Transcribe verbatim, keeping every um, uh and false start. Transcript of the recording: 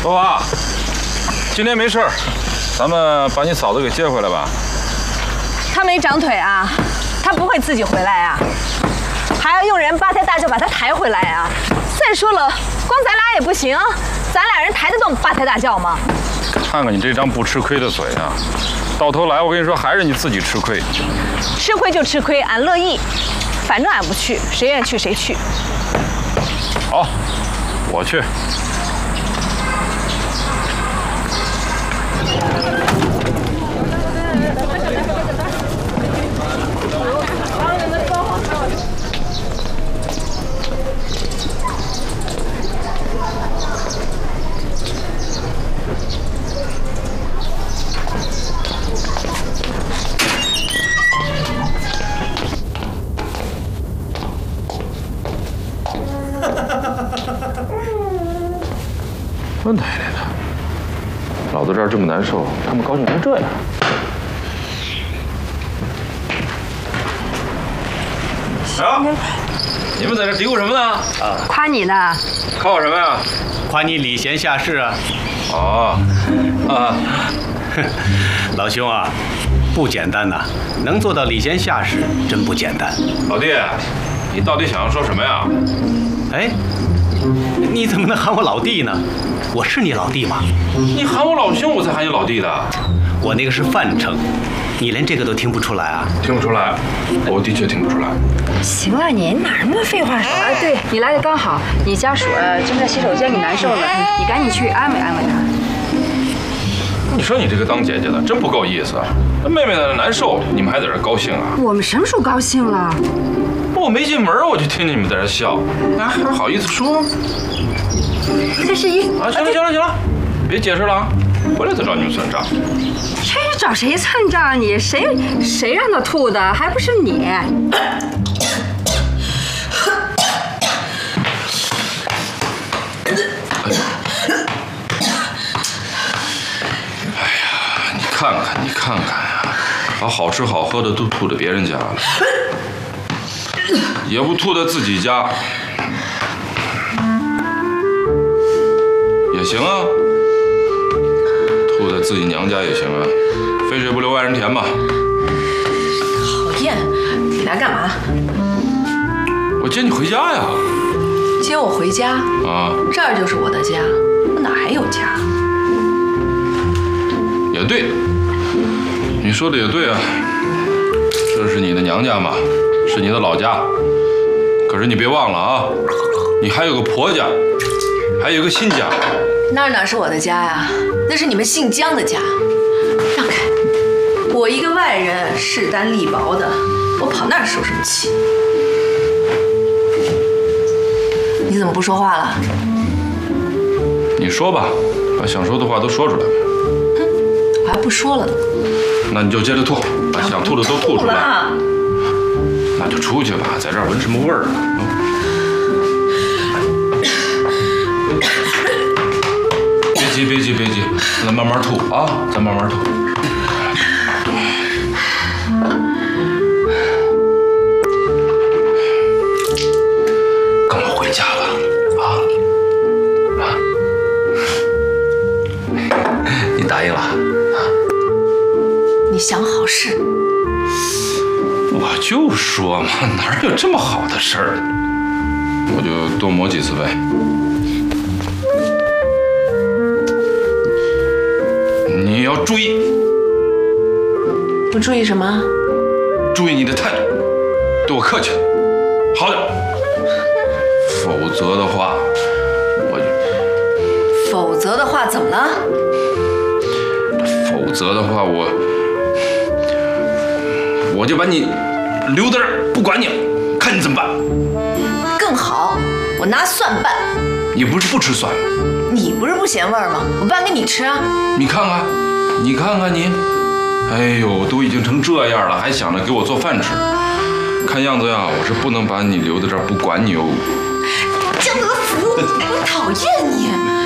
多华，今天没事儿，咱们把你嫂子给接回来吧。 她没长腿啊，她不会自己回来啊，还要用人八抬大轿把她抬回来啊。再说了，光咱俩也不行，咱俩人抬得动八抬大轿吗？ 看看你这张不吃亏的嘴啊，到头来我跟你说，还是你自己吃亏。 吃亏就吃亏，俺乐意，反正俺不去，谁愿意去谁去。 好，我去。我奶奶的！老子这儿这么难受，他们高兴成这样。啊！你们在这嘀咕什么呢？ 啊，夸你呢。 夸我什么呀？ 夸你礼贤下士啊！ 哦，啊， 老兄啊，不简单呐，能做到礼贤下士真不简单。 老弟，你到底想要说什么呀？ 哎，你怎么能喊我老弟呢？我是你老弟吗？ 你喊我老兄，我才喊你老弟的。 我那个是泛称，你连这个都听不出来啊？ 听不出来，我的确听不出来。 行了，你哪那么多废话说？啊，对你来的刚好，你家属呃正在洗手间里难受了，你赶紧去安慰安慰他。 你说你这个当姐姐的真不够意思啊！那妹妹在这难受，你们还在这高兴啊？ 我们什么时候高兴了？ 我没进门我就听见你们在这笑，那还好意思说？ 这是一啊，行了行了行了，别解释了啊！回来再找你们算账。 谁找谁算账？你谁谁让他吐的？还不是你？ 哎呀，你看看你看看呀，把好吃好喝的都吐到别人家了，也不吐在自己家。也行啊，吐在自己娘家也行啊，肥水不流外人田嘛。 讨厌，你来干嘛？ 我接你回家呀。 接我回家？ 啊， 这儿就是我的家，我哪还有家？ 也对，你说的也对啊，这是你的娘家嘛，是你的老家。可是你别忘了啊，你还有个婆家，还有个新家。 那哪是我的家呀？那是你们姓姜的家。让开！我一个外人，势单力薄的，我跑那儿受什么气？你怎么不说话了？ 你说吧，把想说的话都说出来。 哼，我还不说了呢。 那你就接着吐，把想吐的都吐出来。那就出去吧，在这儿闻什么味儿呢？别急，别急，别急，咱慢慢吐啊，咱慢慢吐。跟我回家吧，啊啊！你答应了啊？ 你想好事？ 我就说嘛，哪有这么好的事儿？我就多磨几次呗。你要注意， 我注意什么？ 注意你的态度，对我客气，好点。否则的话，我就…… 否则的话怎么了？ 否则的话，我我就把你留在这儿，不管你，看你怎么办。 更好，我拿蒜拌。 你不是不吃蒜吗？ 你不是不嫌味儿吗？我拌给你吃啊。 你看看，你看看你，哎呦，都已经成这样了，还想着给我做饭吃。看样子呀，我是不能把你留在这儿不管你哦。 江德福，我讨厌你。